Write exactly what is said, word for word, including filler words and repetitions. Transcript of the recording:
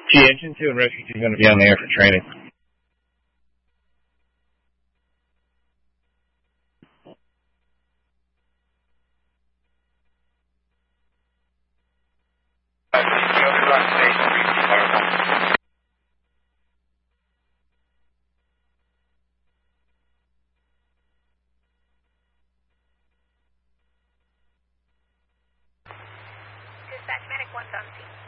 G Engine two and Rescue two are going to be on the air for training. Dispatch Medic one seventeen.